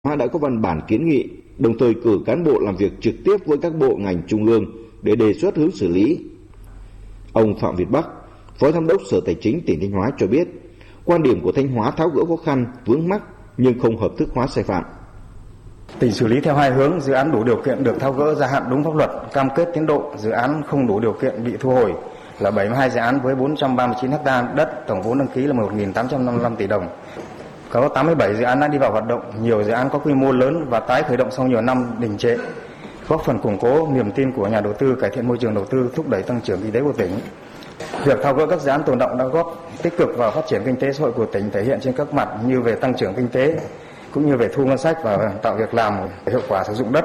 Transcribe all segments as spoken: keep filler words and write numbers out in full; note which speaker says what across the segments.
Speaker 1: Hóa đã có văn bản kiến nghị, đồng thời cử cán bộ làm việc trực tiếp với các bộ ngành trung ương để đề xuất hướng xử lý. Ông Phạm Việt Bắc, Phó Giám đốc Sở Tài chính tỉnh Thanh Hóa cho biết, quan điểm của Thanh Hóa tháo gỡ khó khăn, vướng mắc nhưng không hợp thức hóa sai phạm.
Speaker 2: Tỉnh xử lý theo hai hướng: dự án đủ điều kiện được tháo gỡ gia hạn đúng pháp luật, cam kết tiến độ; dự án không đủ điều kiện bị thu hồi là bảy mươi hai dự án với bốn trăm ba mươi chín ha đất, tổng vốn đăng ký là một nghìn tám trăm năm mươi lăm tỷ đồng. Có tám mươi bảy dự án đã đi vào hoạt động, nhiều dự án có quy mô lớn và tái khởi động sau nhiều năm đình trệ, góp phần củng cố niềm tin của nhà đầu tư, cải thiện môi trường đầu tư, thúc đẩy tăng trưởng kinh tế của tỉnh. Việc tháo gỡ các dự án tồn đọng đã góp tích cực vào phát triển kinh tế xã hội của tỉnh, thể hiện trên các mặt như về tăng trưởng kinh tế cũng như về thu ngân sách và tạo việc làm, hiệu quả sử dụng đất.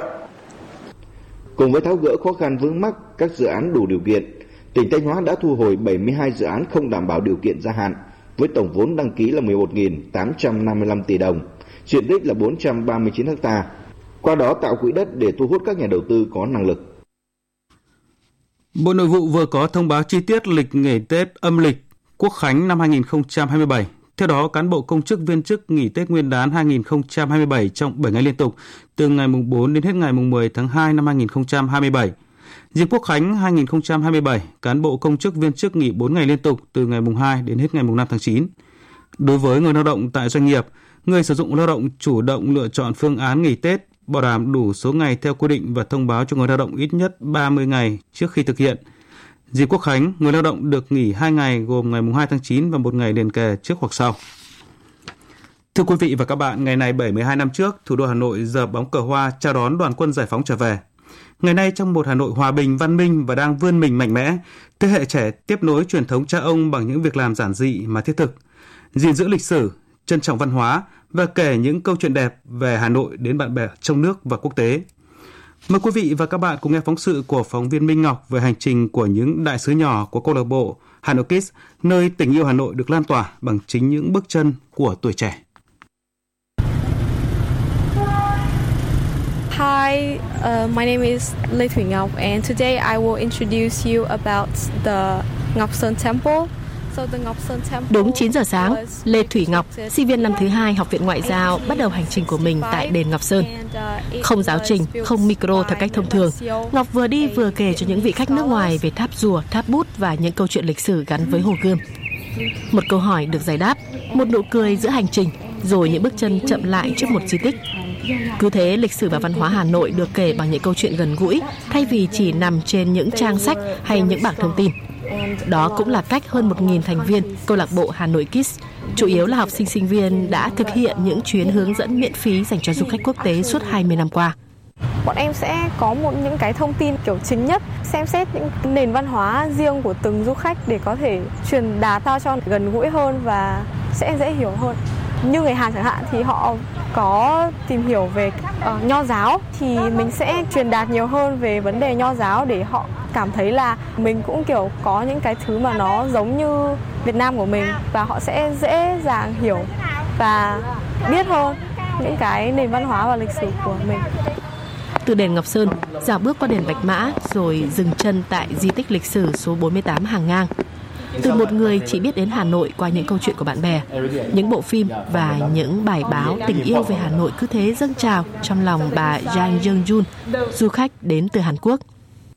Speaker 1: Cùng với tháo gỡ khó khăn vướng mắc các dự án đủ điều kiện, tỉnh Thanh Hóa đã thu hồi bảy mươi hai dự án không đảm bảo điều kiện gia hạn với tổng vốn đăng ký là mười một nghìn tám trăm năm mươi lăm tỷ đồng, diện tích là bốn trăm ba mươi chín ha. Qua đó tạo quỹ đất để thu hút các nhà đầu tư có năng lực.
Speaker 3: Bộ Nội vụ vừa có thông báo chi tiết lịch nghỉ Tết âm lịch Quốc khánh năm hai không hai bảy. Theo đó, cán bộ công chức viên chức nghỉ Tết Nguyên đán hai không hai bảy trong bảy ngày liên tục, từ ngày bốn đến hết ngày mười tháng hai năm hai không hai bảy. Dịp Quốc khánh hai không hai bảy, cán bộ công chức viên chức nghỉ bốn ngày liên tục từ ngày hai đến hết ngày năm tháng chín. Đối với người lao động tại doanh nghiệp, người sử dụng lao động chủ động lựa chọn phương án nghỉ Tết, bảo đảm đủ số ngày theo quy định và thông báo cho người lao động ít nhất ba mươi ngày trước khi thực hiện. Dịp Quốc khánh, người lao động được nghỉ hai ngày gồm ngày hai tháng chín và một ngày liền kề trước hoặc sau. Thưa quý vị và các bạn, ngày này bảy mươi hai năm trước, thủ đô Hà Nội dợp bóng cờ hoa chào đón đoàn quân giải phóng trở về. Ngày nay, trong một Hà Nội hòa bình, văn minh và đang vươn mình mạnh mẽ, thế hệ trẻ tiếp nối truyền thống cha ông bằng những việc làm giản dị mà thiết thực, gìn giữ lịch sử, trân trọng văn hóa và kể những câu chuyện đẹp về Hà Nội đến bạn bè trong nước và quốc tế. Mời quý vị và các bạn cùng nghe phóng sự của phóng viên Minh Ngọc về hành trình của những đại sứ nhỏ của câu lạc bộ Hà Nội Kids, nơi tình yêu Hà Nội được lan tỏa bằng chính những bước chân của tuổi trẻ.
Speaker 4: Hi, uh, my name is Lê Thủy Ngọc, and today I will introduce you about the Ngọc Sơn Temple.
Speaker 5: Đúng chín giờ sáng, Lê Thủy Ngọc, sinh viên năm thứ hai Học viện Ngoại giao, bắt đầu hành trình của mình tại đền Ngọc Sơn. Không giáo trình, không micro theo cách thông thường, Ngọc vừa đi vừa kể cho những vị khách nước ngoài về tháp rùa, tháp bút và những câu chuyện lịch sử gắn với Hồ Gươm. Một câu hỏi được giải đáp, một nụ cười giữa hành trình, rồi những bước chân chậm lại trước một di tích. Cứ thế, lịch sử và văn hóa Hà Nội được kể bằng những câu chuyện gần gũi, thay vì chỉ nằm trên những trang sách hay những bảng thông tin. Đó cũng là cách hơn một nghìn thành viên câu lạc bộ Hà Nội Kids, chủ yếu là học sinh sinh viên, đã thực hiện những chuyến hướng dẫn miễn phí dành cho du khách quốc tế suốt hai mươi năm qua.
Speaker 4: Bọn em sẽ có một những cái thông tin kiểu chính nhất, xem xét những nền văn hóa riêng của từng du khách để có thể truyền đạt sao cho gần gũi hơn và sẽ dễ hiểu hơn. Như người Hàn chẳng hạn thì họ có tìm hiểu về uh, nho giáo, thì mình sẽ truyền đạt nhiều hơn về vấn đề nho giáo để họ cảm thấy là mình cũng kiểu có những cái thứ mà nó giống như Việt Nam của mình, và họ sẽ dễ dàng hiểu và biết hơn những cái nền văn hóa và lịch sử của mình.
Speaker 5: Từ đền Ngọc Sơn, dạo bước qua đền Bạch Mã rồi dừng chân tại di tích lịch sử số bốn mươi tám Hàng Ngang. Từ một người chỉ biết đến Hà Nội qua những câu chuyện của bạn bè, những bộ phim và những bài báo, tình yêu về Hà Nội cứ thế dâng trào trong lòng bà Jang Jeong-jun, du khách đến từ Hàn Quốc.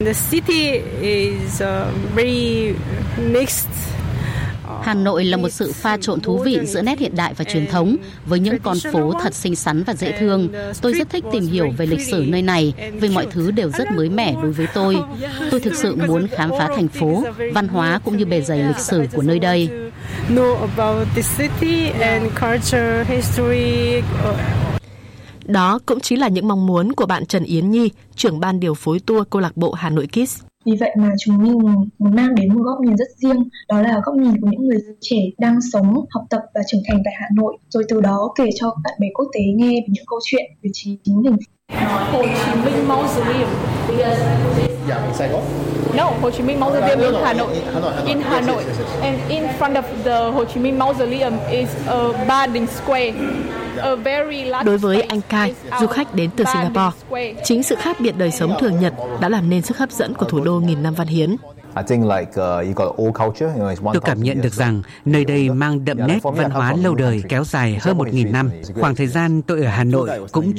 Speaker 6: Hà Nội là một sự pha trộn thú vị giữa nét hiện đại và truyền thống, với những con phố thật xinh xắn và dễ thương. Tôi rất thích tìm hiểu về lịch sử nơi này, vì mọi thứ đều rất mới mẻ đối với tôi. Tôi thực sự muốn khám phá thành phố, văn hóa cũng như bề dày lịch sử của nơi đây.
Speaker 5: Đó cũng chính là những mong muốn của bạn Trần Yến Nhi, trưởng ban điều phối tour câu lạc bộ Hà Nội Kids.
Speaker 7: Vì vậy mà chúng mình muốn mang đến một góc nhìn rất riêng, đó là góc nhìn của những người trẻ đang sống, học tập và trưởng thành tại Hà Nội, rồi từ đó kể cho bạn bè quốc tế nghe về những câu chuyện về chính mình.
Speaker 4: Hồ Chí Minh Mausoleum.
Speaker 2: Yeah, in Saigon?
Speaker 4: No, Ho Chi Minh Mausoleum in Hà Nội. In Hà Nội. And in front of the Ho Chi Minh Mausoleum is a Ba Đình Square.
Speaker 5: Đối với anh Kai, du khách đến từ Singapore, chính sự khác biệt đời sống thường nhật đã làm nên sức hấp dẫn của thủ đô nghìn năm văn hiến.
Speaker 8: Tôi cảm nhận được rằng nơi đây mang đậm nét văn hóa lâu đời kéo dài hơn một nghìn năm. Khoảng thời gian tôi ở Hà Nội cũng